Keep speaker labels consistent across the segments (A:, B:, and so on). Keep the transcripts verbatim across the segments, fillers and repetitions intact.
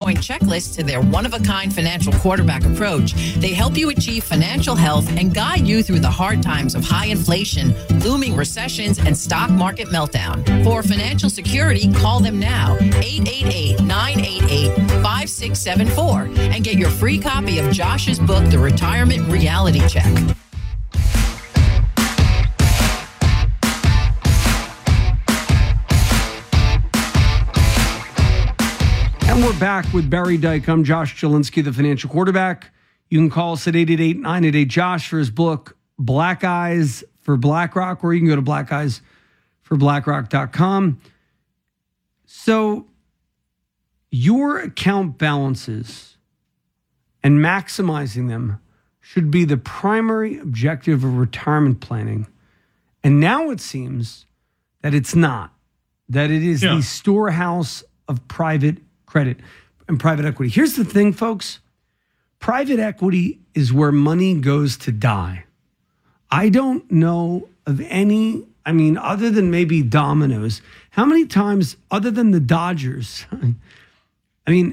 A: three-point checklist to their one-of-a-kind financial quarterback approach. They help you achieve financial health and guide you through the hard times of high inflation, looming recessions, and stock market meltdown. For financial security, call them now, eight eight eight, nine eight eight, five six seven four, and get your free copy of Josh's book, The Retirement Reality Check.
B: And we're back with Barry Dyke. I'm Josh Jelinski, the financial quarterback. You can call us at eight eight eight, nine eight eight, Josh for his book, Black Eyes for BlackRock, or you can go to black eyes for blackrock dot com. So your account balances and maximizing them should be the primary objective of retirement planning. And now it seems that it's not, that it is yeah. the storehouse of private credit and private equity. Here's the thing, folks. Private equity is where money goes to die. I don't know of any, I mean, other than maybe dominoes, how many times, other than the Dodgers, I mean,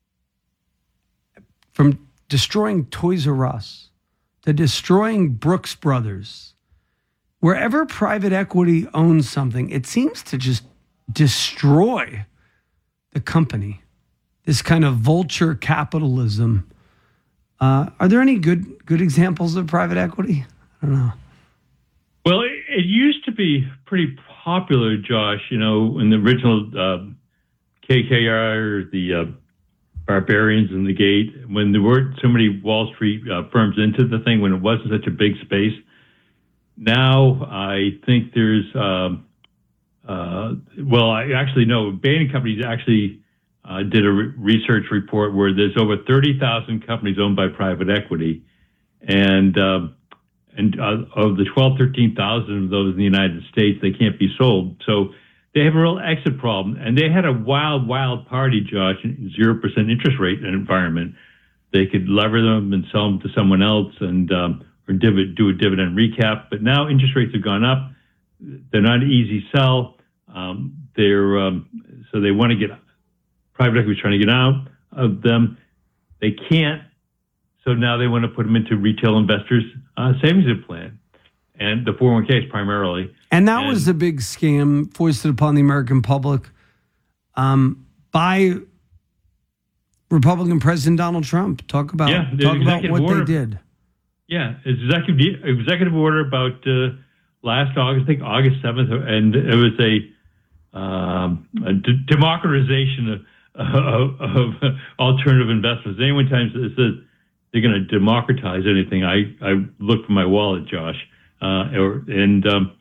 B: from destroying Toys R Us to destroying Brooks Brothers, wherever private equity owns something, it seems to just destroy the company. This kind of vulture capitalism. Uh, are there any good good examples of private equity? I don't know.
C: Well, it, it used to be pretty popular, Josh, you know, in the original uh, K K R, the uh, Barbarians in the Gate, when there weren't so many Wall Street uh, firms into the thing, when it wasn't such a big space. Now, I think there's, um, uh, well, I actually know Bain and Company actually uh, did a re- research report where there's over thirty thousand companies owned by private equity. And uh, and uh, of the twelve, thirteen thousand of those in the United States, they can't be sold. So they have a real exit problem. And they had a wild, wild party, Josh, zero percent interest rate environment. They could lever them and sell them to someone else and um, or div- do a dividend recap. But now interest rates have gone up. They're not an easy sell. Um, they're um, so they want to get private equity trying to get out of them. They can't. So now they want to put them into retail investors' uh, savings plan and the four oh one k's primarily.
B: And that and, was a big scam foisted upon the American public um, by Republican President Donald Trump. Talk about
C: yeah,
B: talk about what
C: order,
B: they did.
C: Yeah, it's executive executive order about uh, last August, I think August seventh, and it was a, um, a d- democratization of, of, of alternative investments. Anyone times it says they're going to democratize anything, I, I look for my wallet, Josh. Uh, or, and um,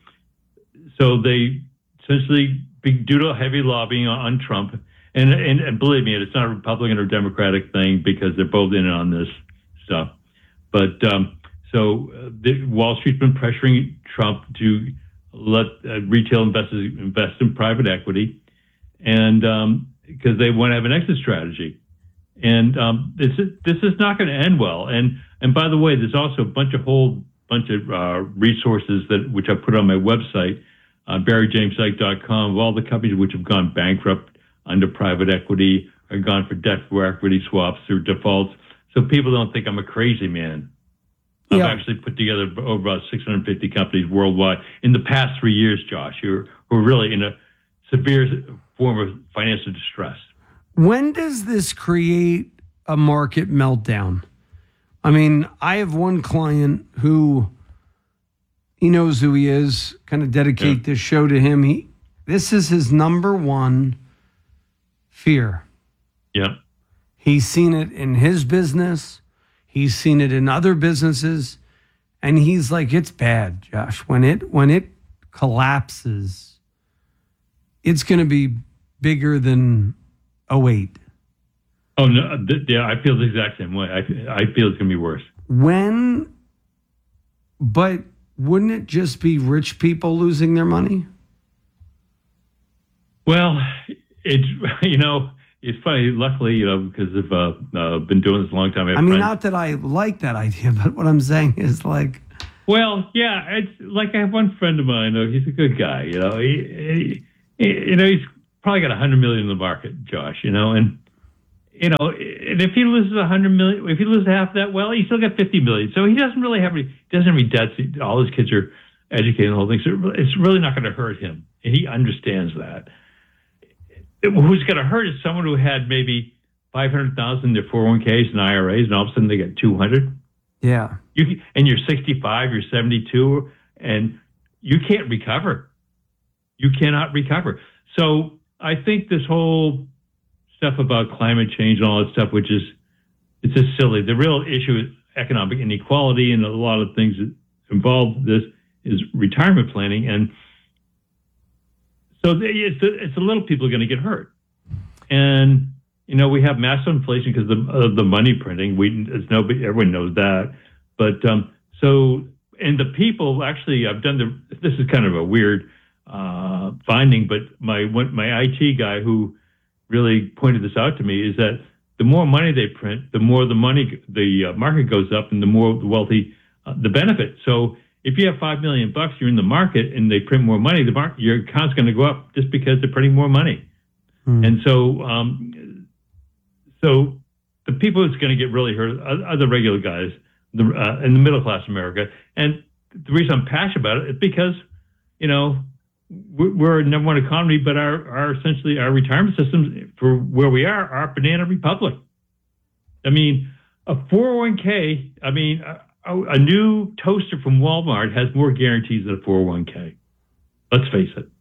C: so they essentially, due to heavy lobbying on, on Trump, and, and and believe me, it's not a Republican or Democratic thing because they're both in on this stuff. But um, so uh, the, Wall Street's been pressuring Trump to let uh, retail investors invest in private equity, and um, because they want to have an exit strategy. And um, this is, this is not going to end well. And and by the way, there's also a bunch of whole bunch of uh, resources that which I put on my website, uh, barry james dyke dot com, of all the companies which have gone bankrupt under private equity or gone for debt for equity swaps or defaults. So people don't think I'm a crazy man. I've yeah. actually put together over about six hundred fifty companies worldwide in the past three years, Josh, who are, who are really in a severe form of financial distress.
B: When does this create a market meltdown? I mean, I have one client who, he knows who he is, kind of dedicate yeah. this show to him. He, this is his number one fear.
C: Yeah.
B: He's seen it in his business. He's seen it in other businesses. And he's like, it's bad, Josh. When it, when it collapses, it's going to be bigger than oh eight.
C: Oh, no. Th- yeah, I feel the exact same way. I, I feel it's going to be worse.
B: When, but wouldn't it just be rich people losing their money?
C: Well, it's, you know, it's funny, luckily, you know, because I've uh, uh, been doing this a long time. I,
B: I mean,
C: friends.
B: not that I like that idea, but what I'm saying is like...
C: Well, yeah, it's like I have one friend of mine, though, he's a good guy, you know, he, he, he you know, he's probably got one hundred million dollars in the market, Josh, you know, and you know, and if he loses a hundred million, if he loses half that, well, he still got fifty million. So he doesn't really have any, doesn't have any debts. All his kids are educated, the whole thing. So it's really not going to hurt him, and he understands that. Who's going to hurt is someone who had maybe five hundred thousand in their four oh one k's and I R As, and all of a sudden they get two hundred.
B: Yeah.
C: You and you're sixty-five, you're seventy-two, and you can't recover. You cannot recover. So I think this whole stuff about climate change and all that stuff, which is, it's just silly. The real issue is economic inequality, and a lot of things that involve this is retirement planning. And so it's the, it's the little people are going to get hurt. And, you know, we have massive inflation because of the, of the money printing. We, it's nobody, everyone knows that. But um, so, and the people actually, I've done the, this is kind of a weird uh, finding, but my, my I T guy who really pointed this out to me is that the more money they print, the more the money, the uh, market goes up, and the more the wealthy, uh, the benefit. So if you have five million bucks, you're in the market and they print more money, the market, your account's going to go up just because they're printing more money. Mm. And so, um, so the people that's going to get really hurt are, are the regular guys, the, uh, in the middle class America. And the reason I'm passionate about it is because, you know, we're a number one economy, but our, our essentially our retirement systems for where we are are banana republic. I mean, a four oh one k, I mean, a, a new toaster from Walmart has more guarantees than a four oh one k. Let's face it.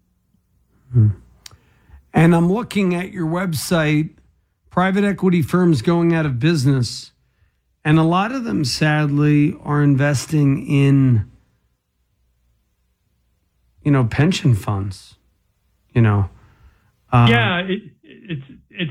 B: And I'm looking at your website, private equity firms going out of business, and a lot of them, sadly, are investing in, you know, pension funds, you know. Uh,
C: yeah, it, it's, it's,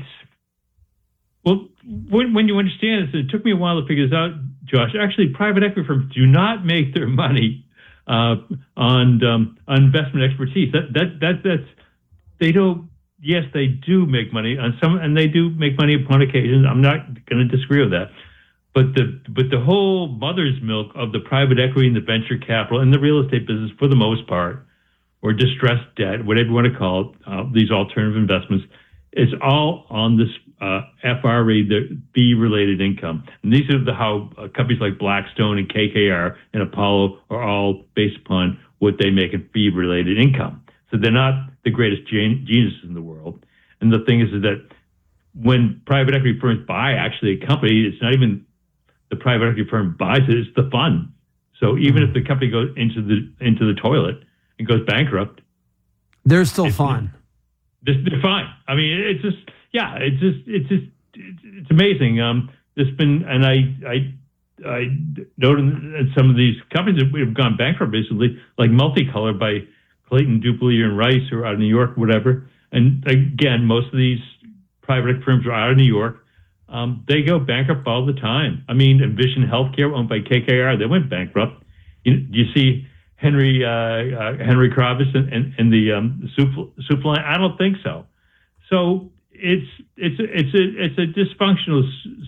C: well, when, when you understand this, it took me a while to figure this out, Josh. Actually, private equity firms do not make their money uh, on, um, on investment expertise. That, that, that, that's, they don't, yes, they do make money on some, and they do make money upon occasion. I'm not going to disagree with that. But the, but the whole mother's milk of the private equity and the venture capital and the real estate business, for the most part, or distressed debt, whatever you want to call it, uh, these alternative investments, is all on this uh, F R E, the fee-related income. And these are the how uh, companies like Blackstone and K K R and Apollo are all based upon what they make in fee-related income. So they're not the greatest gen- geniuses in the world. And the thing is, is that when private equity firms buy actually a company, it's not even the private equity firm buys it, it's the fund. So even if the company goes into the into the toilet, and goes bankrupt,
B: they're still fine.
C: They're, they're fine. I mean, it's just, yeah, it's just, it's just, it's, it's amazing. Um, there's been, and I, I, I noted that some of these companies that have gone bankrupt recently, like Multicolor by Clayton, Dupulier, and Rice, who are out of New York, whatever. And again, most of these private equity firms are out of New York. Um, they go bankrupt all the time. I mean, Envision Healthcare, owned by K K R, they went bankrupt. You, you see Henry uh, uh, Henry Kravis and, and, and the um, soup soup line? I don't think so. So it's it's it's a it's a dysfunctional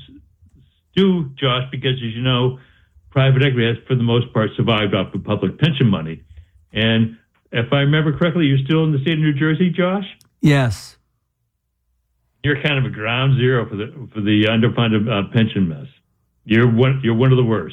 C: stew, Josh, because as you know, private equity has for the most part survived off of public pension money. And if I remember correctly, you're still in the state of New Jersey, Josh?
B: Yes.
C: You're kind of a ground zero for the for the underfunded uh, pension mess. You're one you're one of the worst.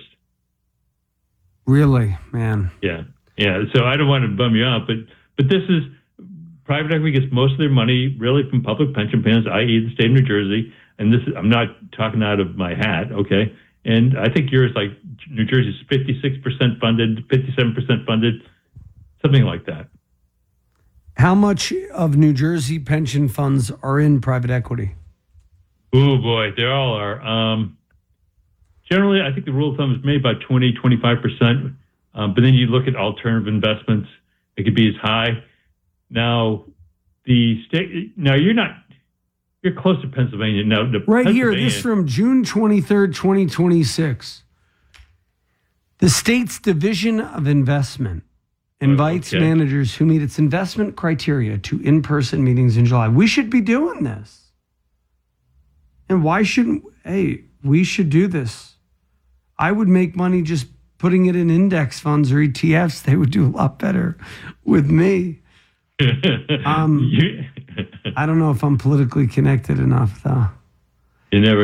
C: Really,
B: man.
C: Yeah, yeah. So I don't want to bum you out, but but this is private equity gets most of their money really from public pension plans, that is, the state of New Jersey. And this is, I'm not talking out of my hat, okay? And I think yours, like New Jersey's fifty-six percent funded, fifty-seven percent funded, something like that.
B: How much of New Jersey pension funds are in private equity?
C: Oh boy, they all are. Um, Generally, I think the rule of thumb is maybe about twenty, twenty-five percent. Um, but then you look at alternative investments, it could be as high. Now, the state, now you're not, you're close to Pennsylvania. Now, the
B: right here, this from June twenty-third, twenty twenty-six. The state's Division of Investment invites
C: okay.
B: managers who meet its investment criteria to in-person meetings in July. We should be doing this. And why shouldn't, hey, we should do this. I would make money just putting it in index funds or E T Fs. They would do a lot better with me. Um, I don't know if I'm politically connected enough, though.
C: You never